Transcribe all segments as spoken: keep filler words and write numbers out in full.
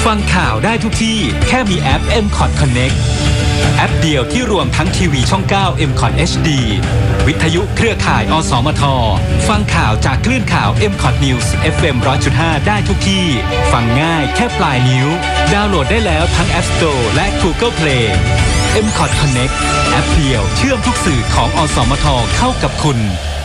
ฟังข่าวได้ทุกที่แค่มีแอป เอ็ม คอท Connect แอปเดียวที่รวมทั้งทีวีช่อง เก้า เอ็ม คอท เอช ดี วิทยุเครือข่ายอสมทฟังข่าวจากคลื่นข่าว เอ็ม คอท News เอฟ เอ็ม หนึ่งร้อยจุดห้า ได้ทุกที่ฟังง่ายแค่ปลายนิ้วดาวน์โหลดได้แล้วทั้ง App Store และ Google Play เอ็ม คอท Connect แอปเดียวเชื่อมทุกสื่อของอสมทเข้ากับคุณ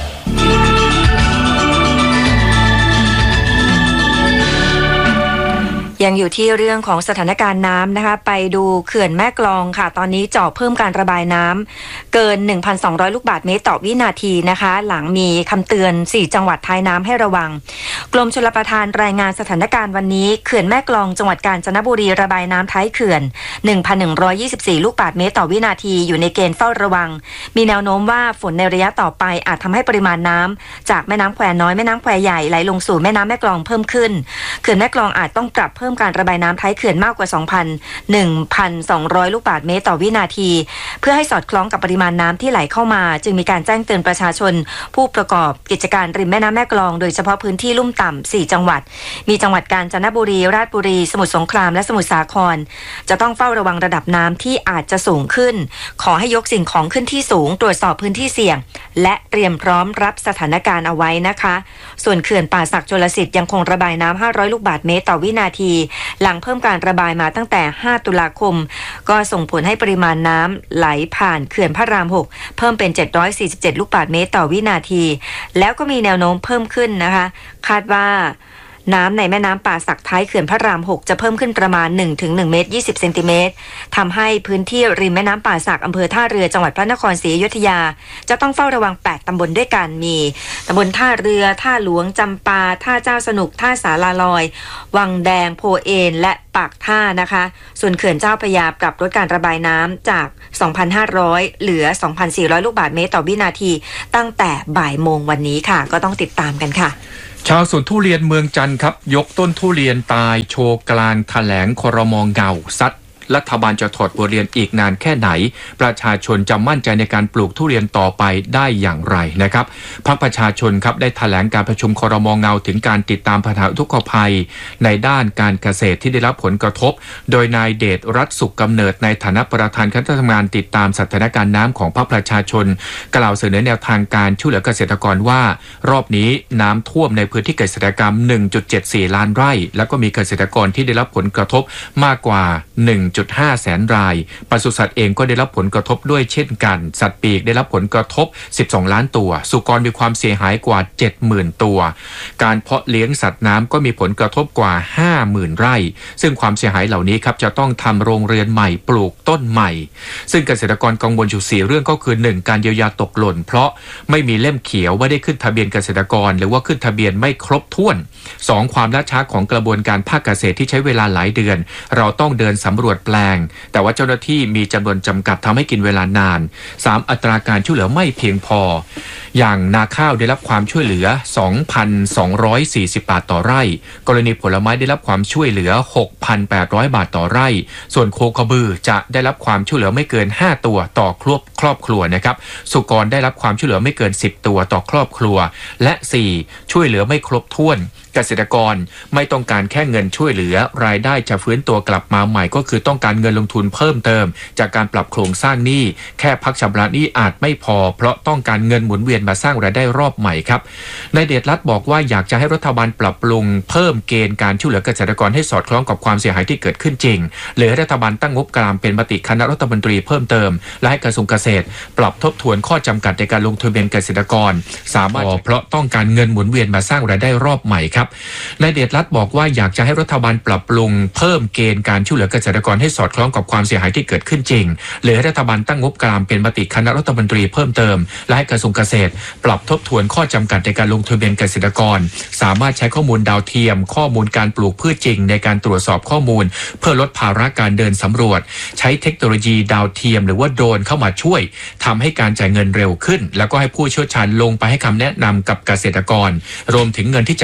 ยังอยู่ที่เรื่องของสถานการณ์น้ำนะคะไปดูเขื่อนแม่กลองค่ะตอนนี้เจาะเพิ่มการระบายน้ำเกิน หนึ่งพันสองร้อย ลูกบาศก์เมตรต่อวินาทีนะคะหลังมีคำเตือนสี่จังหวัดท้ายน้ำให้ระวังกรมชลประทานรายงานสถานการณ์วันนี้เขื่อนแม่กลองจังหวัดกาญจนบุรีระบายน้ำท้ายเขื่อน หนึ่งพันหนึ่งร้อยยี่สิบสี่ ลูกบาศก์เมตรต่อวินาทีอยู่ในเกณฑ์เฝ้าระวังมีแนวโน้มว่าฝนในระยะต่อไปอาจทำให้ปริมาณน้ำจากแม่น้ำแควน้อยแม่น้ำแควใหญ่ไหลลงสู่แม่น้ำแม่กลองเพิ่มขึ้นเขื่อนแม่กลองอาจต้องปรับเพิ่มการระบายน้ำท้ายเขื่อนมากกว่า หนึ่งพันสองร้อย ลูกบาศก์เมตรต่อวินาทีเพื่อให้สอดคล้องกับปริมาณน้ำที่ไหลเข้ามาจึงมีการแจ้งเตือนประชาชนผู้ประกอบกิจการริมแม่น้ำแม่กลองโดยเฉพาะพื้นที่ลุ่มต่ำสี่จังหวัดมีจังหวัดกาญจนบุรีราชบุรีสมุทรสงครามและสมุทรสาครจะต้องเฝ้าระวังระดับน้ำที่อาจจะสูงขึ้นขอให้ยกสิ่งของขึ้นที่สูงตรวจสอบพื้นที่เสี่ยงและเตรียมพร้อมรับสถานการณ์เอาไว้นะคะส่วนเขื่อนป่าสักชลสิทธิ์ยังคงระบายน้ำห้าร้อยลูกบาศก์เมตรต่อวินาทีหลังเพิ่มการระบายมาตั้งแต่ห้าตุลาคมก็ส่งผลให้ปริมาณน้ำไหลผ่านเขื่อนพระรามหกเพิ่มเป็นเจ็ดร้อยสี่สิบเจ็ดลูกบาศก์เมตรต่อวินาทีแล้วก็มีแนวโน้มเพิ่มขึ้นนะคะคาดว่าน้ำในแม่น้ำป่าสักท้ายเขื่อนพระรามหกจะเพิ่มขึ้นประมาณ หนึ่งถึงหนึ่งเมตรยี่สิบเซนติเมตรทำให้พื้นที่ริมแม่น้ำป่าสักอำเภอท่าเรือจังหวัดพระนครศรีอยุธยาจะต้องเฝ้าระวังแปดตำบลด้วยกันมีตำบลท่าเรือท่าหลวงจำปาท่าเจ้าสนุกท่าสาลาลอยวังแดงโพเอนและปากท่านะคะส่วนเขื่อนเจ้าพระยาปรับลดการระบายน้ำจาก สองพันห้าร้อย เหลือ สองพันสี่ร้อย ลูกบาศก์เมตรต่อวินาทีตั้งแต่บ่ายโมงวันนี้ค่ะก็ต้องติดตามกันค่ะชาวสวนทุเรียนเมืองจันทร์ครับยกต้นทุเรียนตายโชว์กลางแถลงครม.เงาซัดรัฐบาลจะถอดบทเรียนอีกนานแค่ไหนประชาชนจะมั่นใจในการปลูกทุเรียนต่อไปได้อย่างไรนะครับพรรคประชาชนครับได้แถลงการประชุมครม.เงาถึงการติดตามปัญหาอุทกภัยในด้านการเกษตรที่ได้รับผลกระทบโดยนายเดชรัตน์สุขกำเนิดในฐานะประธานคณะทำงานติดตามสถานการณ์น้ำของพรรคประชาชนกล่าวเสนอแนวทางการช่วยเหลือเกษตรกรว่ารอบนี้น้ำท่วมในพื้นที่เกษตรกรรม หนึ่งจุดเจ็ดสี่ ล้านไร่แล้วก็มีเกษตรกรที่ได้รับผลกระทบมากกว่า หนึ่งจุดห้า แสนรายปศุสัตว์เองก็ได้รับผลกระทบด้วยเช่นกันสัตว์ปีกได้รับผลกระทบสิบสองล้านตัวสุกรมีความเสียหายกว่า เจ็ดหมื่น ตัวการเพาะเลี้ยงสัตว์น้ำก็มีผลกระทบกว่า ห้าหมื่น ไร่ซึ่งความเสียหายเหล่านี้ครับจะต้องทำโรงเรือนใหม่ปลูกต้นใหม่ซึ่งเกษตรกรกังวลอยู่สี่เรื่องก็คือ หนึ่ง การเยียวยาตกหล่นเพราะไม่มีเล่มเขียวว่าได้ขึ้นทะเบียนเกษตรกรหรือว่าขึ้นทะเบียนไม่ครบถ้วน สอง ความล่าช้าของกระบวนการภาคเกษตรที่ใช้เวลาหลายเดือนเราต้องเดินสำรวจแปลงแต่ว่าเจ้าหน้าที่มีจำนวนจำกัดทำให้กินเวลานาน สาม อัตราการช่วยเหลือไม่เพียงพออย่างนาข้าวได้รับความช่วยเหลือ สองพันสองร้อยสี่สิบ บาทต่อไร่กรณีผลไม้ได้รับความช่วยเหลือ หกพันแปดร้อย บาทต่อไร่ส่วนโคกระบือจะได้รับความช่วยเหลือไม่เกินห้าตัวต่อครอบครอบครัวนะครับสุกรได้รับความช่วยเหลือไม่เกินสิบตัวต่อครอบครัวและสี่ช่วยเหลือไม่ครบถ้วนเกษตรกรไม่ต้องการแค่เงินช่วยเหลือรายได้จะฟื้นตัวกลับมาใหม่ก็คือต้องการเงินลงทุนเพิ่มเติมจากการปรับโครงสร้างหนี้แค่พักชำระหนี้อาจไม่พอเพราะต้องการเงินหมุนเวียนมาสร้างรายได้รอบใหม่ครับนายเดชรัตน์บอกว่าอยากจะให้รัฐบาลปรับปรุงเพิ่มเกณฑ์การช่วยเหลือเกษตรกรให้สอดคล้องกับความเสียหายที่เกิดขึ้นจริงหรือให้รัฐบาลตั้งงบกลางเป็นมติคณะรัฐมนตรีเพิ่มเติมและให้กระทรวงเกษตรปรับทบทวนข้อจำกัดในการลงทุนเป็นเกษตรกรสามารถเพราะต้องการเงินหมุนเวียนมาสร้างรายได้รอบใหม่ครับนายเดชรัตน์บอกว่าอยากจะให้รัฐบาลปรับปรุงเพิ่มเกณฑ์การช่วยเหลือเกษตรกรให้สอดคล้องกับความเสียหายที่เกิดขึ้นจริงหรือให้รัฐบาลตั้งงบกลางเป็นมติคณะรัฐมนตรีเพิ่มเติมและให้กระทรวงเกษตรปรับทบทวนข้อจำกัดในการลงทุนเป็นเกษตรกรสามารถใช้ข้อมูลดาวเทียมข้อมูลการปลูกพืชจริงในการตรวจสอบข้อมูลเพื่อลดภาระการเดินสำรวจใช้เทคโนโลยีดาวเทียมหรือว่าโดรนเข้ามาช่วยทำให้การจ่ายเงินเร็วขึ้นแล้วก็ให้ผู้เชี่ยวชาญลงไปให้คำแนะนำกับเกษตรกรรวมถึงเงินที่จะช่วย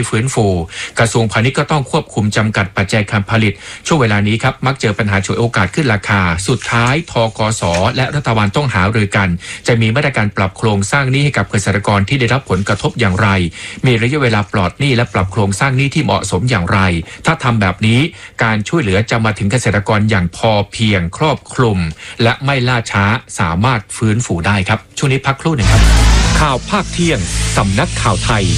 ฟื้นฟูกระทรวงพาณิชย์ก็ต้องควบคุมจำกัดปัจจัยการผลิตช่วงเวลานี้ครับมักเจอปัญหาฉวยโอกาสขึ้นราคาสุดท้ายธกส.และรัฐบาลต้องหารือกันจะมีมาตรการปรับโครงสร้างหนี้ให้กับเกษตรกรที่ได้รับผลกระทบอย่างไรมีระยะเวลาปลอดหนี้และปรับโครงสร้างหนี้ที่เหมาะสมอย่างไรถ้าทำแบบนี้การช่วยเหลือจะมาถึงเกษตรกรอย่างพอเพียงครอบคลุมและไม่ล่าช้าสามารถฟื้นฟูได้ครับช่วงนี้พักครู่หนึ่งครับข่าวภาคเที่ยงสำนักข่าวไทย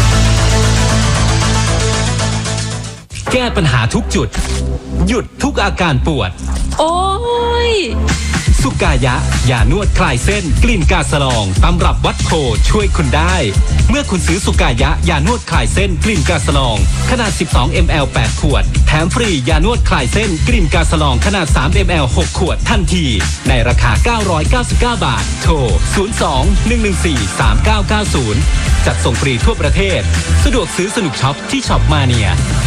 แก้ปัญหาทุกจุดหยุดทุกอาการปวดโอ้ยสุกายะยานวดคลายเส้นกลิ่นกาสลองตำรับวัดโพช่วยคุณได้เมื่อคุณซื้อสุกายะยานวดคลายเส้นกลิ่นกาสลองขนาดสิบสองมิลลิลิตร แปดขวดแถมฟรียานวดคลายเส้นกลิ่นกาสลองขนาดสามมิลลิลิตร หกขวดทันทีในราคาเก้าร้อยเก้าสิบเก้าบาทโทรศูนย์ สอง หนึ่ง หนึ่ง สี่ สาม เก้า เก้า ศูนย์จัดส่งฟรีทั่วประเทศสะดวกซื้อสนุกช็อปที่ช็อปมาเนีย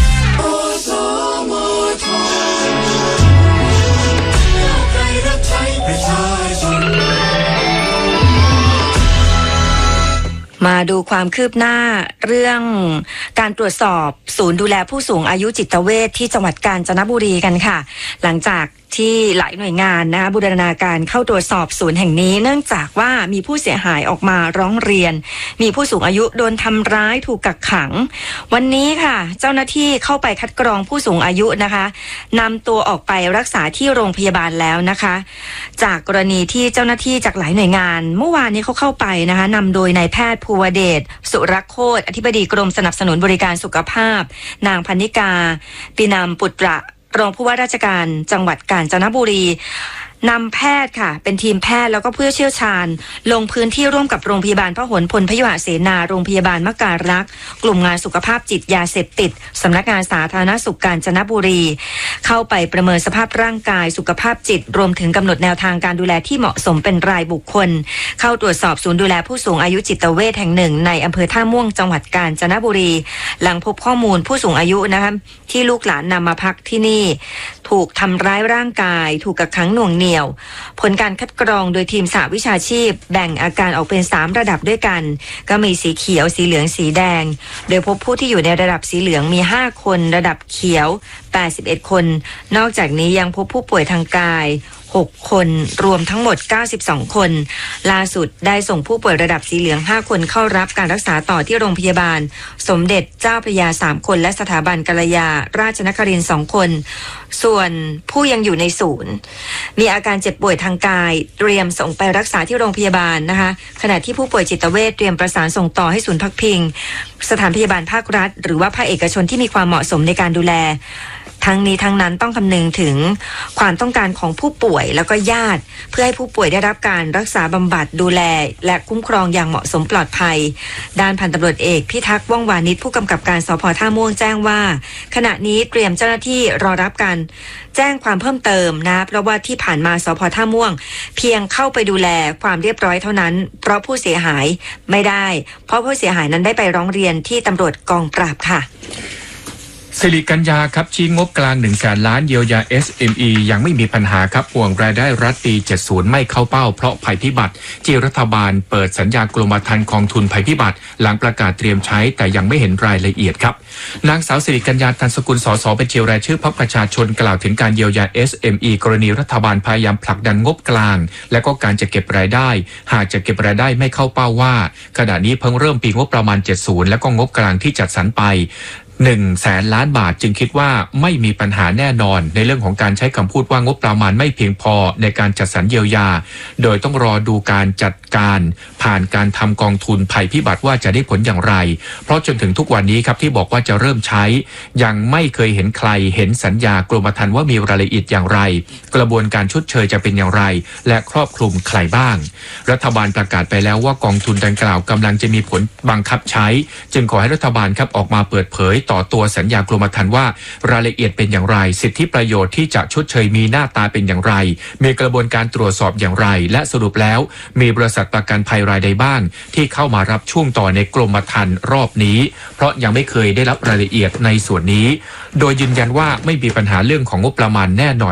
มาดูความคืบหน้าเรื่องการตรวจสอบศูนย์ดูแลผู้สูงอายุจิตเวชที่จังหวัดกาญจนบุรีกันค่ะหลังจากที่หลายหน่วยงานนะคะบูรณาการเข้าตรวจสอบศูนย์แห่งนี้เนื่องจากว่ามีผู้เสียหายออกมาร้องเรียนมีผู้สูงอายุโดนทำร้ายถูกกักขังวันนี้ค่ะเจ้าหน้าที่เข้าไปคัดกรองผู้สูงอายุนะคะนำตัวออกไปรักษาที่โรงพยาบาลแล้วนะคะจากกรณีที่เจ้าหน้าที่จากหลายหน่วยงานเมื่อวานนี้เขาเข้าไปนะคะนำโดยนายแพทย์ภูวเดชสุรโคตรอธิบดีกรมสนับสนุนบริการสุขภาพนางพนิกาปีนามปุตระรองผู้ว่าราชการจังหวัดกาญจนบุรีนำแพทย์ค่ะเป็นทีมแพทย์แล้วก็ผู้เชี่ยวชาญลงพื้นที่ร่วมกับโรงพยาบาลพหลพลพยุหเสนาโรงพยาบาลมการักษ์กลุ่มงานสุขภาพจิตยาเสพติดสำนักงานสาธารณสุขกาญจนบุรีเข้าไปประเมินสภาพร่างกายสุขภาพจิตรวมถึงกำหนดแนวทางการดูแลที่เหมาะสมเป็นรายบุคคลเข้าตรวจสอบศูนย์ดูแลผู้สูงอายุจิตเวชแห่งหนึ่งในอำเภอท่าม่วงจังหวัดกาญจนบุรีหลังพบข้อมูลผู้สูงอายุนะคะที่ลูกหลานนำมาพักที่นี่ถูกทำร้ายร่างกายถูกกักขังหน่วงเหนี่ยวผลการคัดกรองโดยทีมสหวิชาชีพแบ่งอาการออกเป็นสามระดับด้วยกันก็มีสีเขียวสีเหลืองสีแดงโดยพบผู้ที่อยู่ในระดับสีเหลืองมีห้าคนระดับเขียวแปดสิบเอ็ดคนนอกจากนี้ยังพบผู้ป่วยทางกายหกคนรวมทั้งหมดเก้าสิบสองคนล่าสุดได้ส่งผู้ป่วยระดับสีเหลืองห้าคนเข้ารับการรักษาต่อที่โรงพยาบาลสมเด็จเจ้าพระยาสามคนและสถาบันกัลยาราชนครินทร์สองคนส่วนผู้ยังอยู่ในศูนย์มีอาการเจ็บป่วยทางกายเตรียมส่งไปรักษาที่โรงพยาบาลนะคะขณะที่ผู้ป่วยจิตเวชเตรียมประสานส่งต่อให้ศูนย์พักพิงสถานพยาบาลภาครัฐหรือว่าภาคเอกชนที่มีความเหมาะสมในการดูแลทั้งนี้ทั้งนั้นต้องคำนึงถึงความต้องการของผู้ป่วยแล้วก็ญาติเพื่อให้ผู้ป่วยได้รับการรักษาบำบัดดูแลและคุ้มครองอย่างเหมาะสมปลอดภัยด้านพันตำรวจเอกพิทักษ์ว่องวานิชผู้กำกับการสภ.ท่าม่วงแจ้งว่าขณะนี้เตรียมเจ้าหน้าที่รอรับการแจ้งความเพิ่มเติมนะเพราะว่าที่ผ่านมาสภ.ท่าม่วงเพียงเข้าไปดูแลความเรียบร้อยเท่านั้นเพราะผู้เสียหายไม่ได้เพราะผู้เสียหายนั้นได้ไปร้องเรียนที่ตำรวจกองปราบค่ะสิริกัญญาครับชี้งบกลางหนึ่งแสนล้านเยียวยา เอส เอ็ม อี ยังไม่มีปัญหาครับห่วงรายได้รัฐปีเจ็ดสิบไม่เข้าเป้าเพราะภัยพิบัติที่รัฐบาลเปิดสัญญากรมธรรม์กองทุนภัยพิบัติหลังประกาศเตรียมใช้แต่ยังไม่เห็นรายละเอียดครับนางสาวสิริกัญญาตันสกุลสสบัญชีรายชื่อพรรคประชาชนกล่าวถึงการเยียวยา เอส เอ็ม อี กรณีรัฐบาลพยายามผลักดันงบกลางและก็การจะเก็บรายได้หากจะเก็บรายได้ไม่เข้าเป้าว่าขณะนี้เพิ่งเริ่มปีงบประมาณเจ็ดสิบและก็งบกลางที่จัดสรรไปหนึ่งแสนล้านบาทจึงคิดว่าไม่มีปัญหาแน่นอนในเรื่องของการใช้คำพูดว่างบประมาณไม่เพียงพอในการจัดสรรเยียวยาโดยต้องรอดูการจัดการผ่านการทำกองทุนภัยพิบัติว่าจะได้ผลอย่างไรเพราะจนถึงทุกวันนี้ครับที่บอกว่าจะเริ่มใช้ยังไม่เคยเห็นใครเห็นสัญญากรมธรรม์ว่ามีรายละเอียดอย่างไรกระบวนการชดเชยจะเป็นอย่างไรและครอบคลุมใครบ้างรัฐบาลประกาศไปแล้วว่ากองทุนดังกล่าวกำลังจะมีผลบังคับใช้จึงขอให้รัฐบาลครับออกมาเปิดเผยต่อตัวสัญญากรมธรรม์ว่ารายละเอียดเป็นอย่างไรสิทธิประโยชน์ที่จะชดเชยมีหน้าตาเป็นอย่างไรมีกระบวนการตรวจสอบอย่างไรและสรุปแล้วมีบริษัทประกันภัยรายใดบ้างที่เข้ามารับช่วงต่อในกรมธรรม์รอบนี้เพราะยังไม่เคยได้รับรายละเอียดในส่วนนี้โดยยืนยันว่าไม่มีปัญหาเรื่องของงบประมาณแน่นอนครับ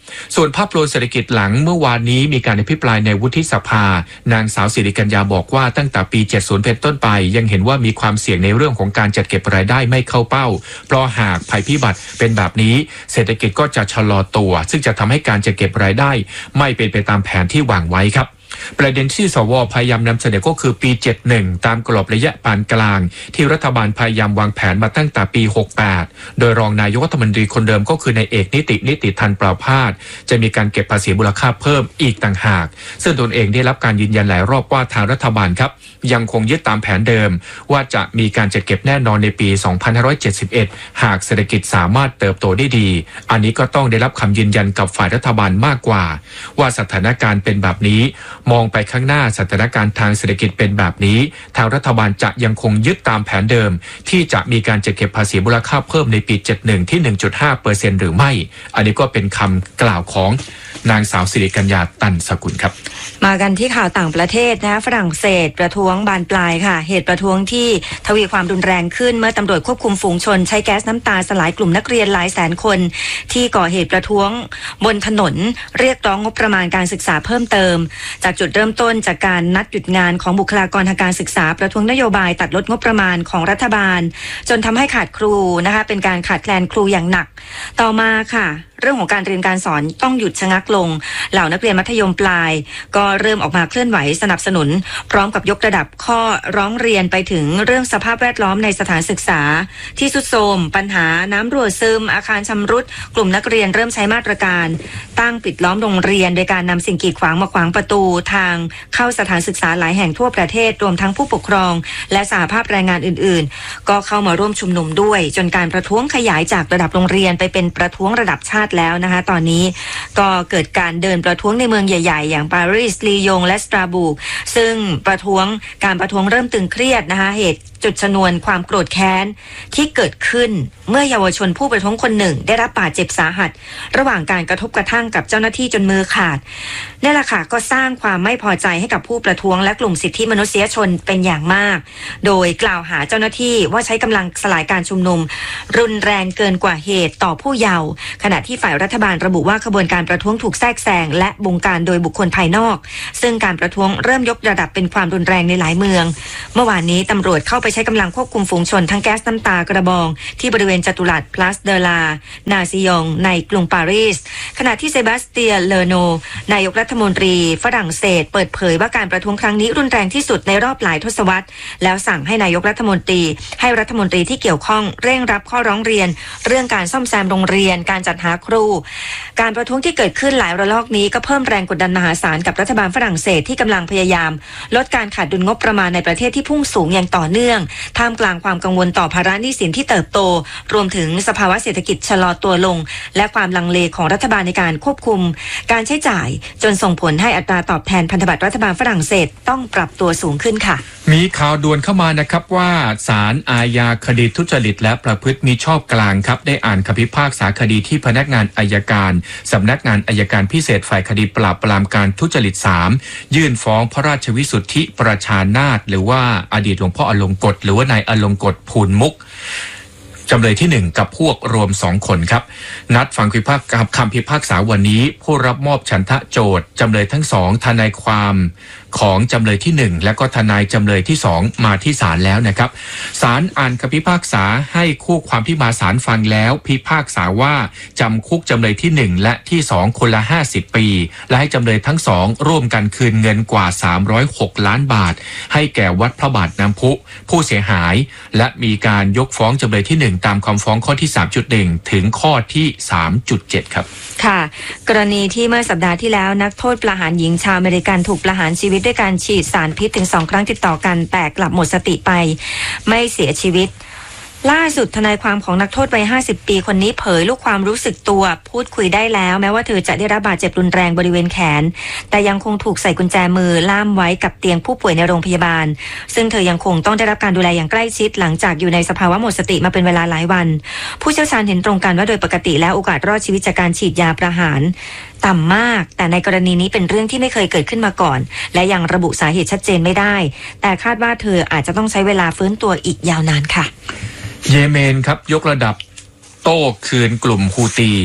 ส่วนภาพรวมเศรษฐกิจหลังเมื่อวานนี้มีการอภิปรายในวุฒิสภานางสาวสิริกัญญาบอกว่าตั้งแต่ปีเจ็ดสิบเป็นต้นไปยังเห็นว่ามีความเสี่ยงในเรื่องของการจัดเก็บรายได้ไม่เข้าเป้าเพราะหากภัยพิบัติเป็นแบบนี้เศรษฐกิจก็จะชะลอตัวซึ่งจะทำให้การจัดเก็บรายได้ไม่เป็นไปตามแผนที่วางไว้ครับประเด็นที่สวพยายามนำเสนอก็คือปีเจ็ดสิบเอ็ดตามกรอบระยะปานกลางที่รัฐบาลพยายามวางแผนมาตั้งแต่ปีหกสิบแปดโดยรองนายกรัฐมนตรีคนเดิมก็คือนายเอกนิตินิติธันประภาสจะมีการเก็บภาษีมูลค่าเพิ่มอีกต่างหากซึ่งตนเองได้รับการยืนยันหลายรอบว่าทางรัฐบาลครับยังคงยึดตามแผนเดิมว่าจะมีการจัดเก็บแน่นอนในปีสองพันห้าร้อยเจ็ดสิบเอ็ดหากเศรษฐกิจสามารถเติบโตได้ดีอันนี้ก็ต้องได้รับคำยืนยันกับฝ่ายรัฐบาลมากกว่าว่าสถานการณ์เป็นแบบนี้มองไปข้างหน้าสถานการณ์ทางเศรษฐกิจเป็นแบบนี้ทางรัฐบาลจะยังคงยึดตามแผนเดิมที่จะมีการจัดเก็บภาษีมูลค่าเพิ่มในปีเจ็ดสิบเอ็ดที่ หนึ่งจุดห้าเปอร์เซ็นต์ หรือไม่อันนี้ก็เป็นคำกล่าวของนางสาวสิริกัญญาตันสกุลครับมากันที่ข่าวต่างประเทศนะฝรั่งเศสประท้วงบานปลายค่ะเหตุประท้วงที่ทวีความรุนแรงขึ้นเมื่อตำรวจควบคุมฝูงชนใช้แก๊สน้ำตาสลายกลุ่มนักเรียนหลายแสนคนที่ก่อเหตุประท้วงบนถนนเรียกร้องงบประมาณการศึกษาเพิ่มเติมจากจุดเริ่มต้นจากการนัดหยุดงานของบุคลากรทางการศึกษาประท้วงนโยบายตัดลดงบประมาณของรัฐบาลจนทำให้ขาดครูนะคะเป็นการขาดแคลนครูอย่างหนักต่อมาค่ะเรื่องของการเรียนการสอนต้องหยุดชะงักลงเหล่านักเรียนมัธยมปลายก็เริ่มออกมาเคลื่อนไหวสนับสนุนพร้อมกับยกระดับข้อร้องเรียนไปถึงเรื่องสภาพแวดล้อมในสถานศึกษาที่ทรุดโทรมปัญหาน้ำรั่วซึมอาคารชำรุดกลุ่มนักเรียนเริ่มใช้มาตรการตั้งปิดล้อมโรงเรียนโดยการนำสิ่งกีดขวางมาขวางประตูทางเข้าสถานศึกษาหลายแห่งทั่วประเทศรวมทั้งผู้ปกครองและสหภาพแรงงานอื่นๆก็เข้ามาร่วมชุมนุมด้วยจนการประท้วงขยายจากระดับโรงเรียนไปเป็นประท้วงระดับชาติแล้วนะคะตอนนี้ก็เกิดการเดินประท้วงในเมืองใหญ่ๆอย่างปารีสลียงและสตราบูกซึ่งประท้วงการประท้วงเริ่มตึงเครียดนะคะเหตุจุดชนวนความโกรธแค้นที่เกิดขึ้นเมื่อเยาวชนผู้ประท้วงคนหนึ่งได้รับบาดเจ็บสาหัสระหว่างการกระทบกระทั่งกับเจ้าหน้าที่จนมือขาดนี่แหละค่ะก็สร้างความไม่พอใจให้กับผู้ประท้วงและกลุ่มสิทธิมนุษยชนเป็นอย่างมากโดยกล่าวหาเจ้าหน้าที่ว่าใช้กำลังสลายการชุมนุมรุนแรงเกินกว่าเหตุต่อผู้เยาว์ขณะที่ฝ่ายรัฐบาลระบุว่าขบวนการประท้วงถูกแทรกแซงและบงการโดยบุคคลภายนอกซึ่งการประท้วงเริ่มยกระดับเป็นความรุนแรงในหลายเมืองเมื่อวานนี้ตำรวจเข้าไปใช้กำลังควบคุมฝูงชนทั้งแก๊สน้ำตากระบองที่บริเวณจัตุรัสพลาสเดลานาซิยองในกรุงปารีสขณะที่เซบาสเตียนเลโนนายกรัฐมนตรีฝรั่งเศสเปิดเผยว่าการประท้วงครั้งนี้รุนแรงที่สุดในรอบหลายทศวรรษแล้วสั่งให้นายกรัฐมนตรีให้รัฐมนตรีที่เกี่ยวข้องเร่งรับข้อร้องเรียนเรื่องการซ่อมแซมโรงเรียนการจัดหาครูการประท้วงที่เกิดขึ้นหลายระลอกนี้ก็เพิ่มแรงกดดันมหาศาลกับรัฐบาลฝรั่งเศสที่กำลังพยายามลดการขาดดุลงบประมาณในประเทศที่พุ่งสูงอย่างต่อเนื่องท่ามกลางความกังวลต่อภาระหนี้สินที่เติบโตรวมถึงสภาวะเศรษฐกิจชะลอตัวลงและความลังเลของรัฐบาลในการควบคุมการใช้จ่ายจนส่งผลให้อัตราตอบแทนพันธบัตรรัฐบาลฝรั่งเศสต้องปรับตัวสูงขึ้นค่ะมีข่าวด่วนเข้ามานะครับว่าศาลอาญาคดีทุจริตและประพฤติมิชอบกลางครับได้อ่านคำพิพากษาคดีที่พนักงานอัยการสำนักงานอัยการพิเศษฝ่ายคดีปราบปรามการทุจริตสามยื่นฟ้องพระราชวิสุทธิประชานาถหรือว่าอดีตหลวงพ่ออลงกฎหรือว่านายอลงกฎภูลมุกจำเลยที่หนึ่งกับพวกรวมสองคนครับนัดฟังคำพิพากษาวันนี้ผู้รับมอบฉันทะโจทย์จำเลยทั้งสองทนายความของจำเลยที่หนึ่งและก็ทนายจำเลยที่สองมาที่ศาลแล้วนะครับศาลอ่านคำพิพากษาให้คู่ความที่มาศาลฟังแล้วพิพากษาว่าจำคุกจำเลยที่หนึ่งและที่สองคนละห้าสิบปีและให้จำเลยทั้งสองร่วมกันคืนเงินกว่าสามร้อยหกล้านบาทให้แก่วัดพระบาทน้ำพุผู้เสียหายและมีการยกฟ้องจำเลยที่หนึ่งตามคำฟ้องข้อที่ สามจุดหนึ่ง ถึงข้อที่ สามจุดเจ็ด ครับค่ะกรณีที่เมื่อสัปดาห์ที่แล้วนักโทษประหารหญิงชาวอเมริกันถูกประหารชีวิตด้วยการฉีดสารพิษถึงสองครั้งติดต่อกันแต่กลับหมดสติไปไม่เสียชีวิตล่าสุดทนายความของนักโทษวัยห้าสิบปีคนนี้เผยลูกความรู้สึกตัวพูดคุยได้แล้วแม้ว่าเธอจะได้รับบาดเจ็บรุนแรงบริเวณแขนแต่ยังคงถูกใส่กุญแจมือล่ามไว้กับเตียงผู้ป่วยในโรงพยาบาลซึ่งเธอยังคงต้องได้รับการดูแลอย่างใกล้ชิดหลังจากอยู่ในสภาวะหมดสติมาเป็นเวลาหลายวันผู้เชี่ยวชาญเห็นตรงกันว่าโดยปกติแล้วโอกาสรอดชีวิตจากการฉีดยาประหารต่ำมากแต่ในกรณีนี้เป็นเรื่องที่ไม่เคยเกิดขึ้นมาก่อนและยังระบุสาเหตุชัดเจนไม่ได้แต่คาดว่าเธออาจจะต้องใช้เวลาฟื้นตัวอีกยาวนานค่ะเยเมนครับยกระดับโต้คืนกลุ่มฮูตี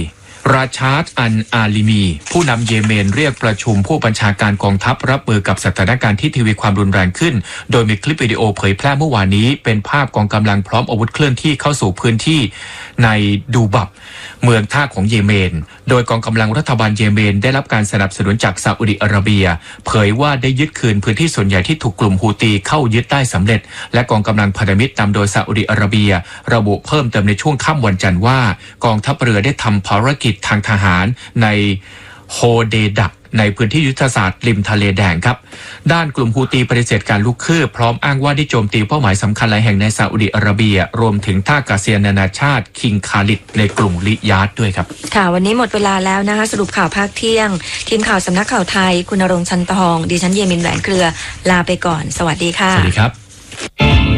ราชาดอันอาลิมีผู้นำเยเมนเรียกประชุมผู้บัญชาการกองทัพรับมือกับสถานการณ์ที่ทวีความรุนแรงขึ้นโดยมีคลิปวิดีโอเผยแพร่เมื่อวานนี้เป็นภาพกองกำลังพร้อมอาวุธเคลื่อนที่เข้าสู่พื้นที่ในดูบับเมืองท่าของเยเมนโดยกองกำลังรัฐบาลเยเมนได้รับการสนับสนุนจากซาอุดิอาระเบียเผยว่าได้ยึดคืนพื้นที่ส่วนใหญ่ที่ถูกกลุ่มฮูตีเข้ายึดได้สำเร็จและกองกำลังพันธมิตรนำโดยซาอุดิอาระเบียระบุเพิ่มเติมในช่วงค่ำวันจันทร์ว่ากองทัพเรือได้ทำภารกิจทางทหารในโฮเดดักในพื้นที่ยุทธศาสตร์ริมทะเลแดงครับด้านกลุ่มฮูตีปฏิเสธการลุกคืบพร้อมอ้างว่าได้โจมตีเป้าหมายสำคัญหลายแห่งในซาอุดิอาระเบียรวมถึงท่าอากาศยานนานาชาติคิงคาลิดในกรุงริยาดด้วยครับค่ะวันนี้หมดเวลาแล้วนะคะสรุปข่าวภาคเที่ยงทีมข่าวสำนักข่าวไทยคุณณรงค์ ชันทองดิฉันเยมินแหวนเครือลาไปก่อนสวัสดีค่ะสวัสดีครับ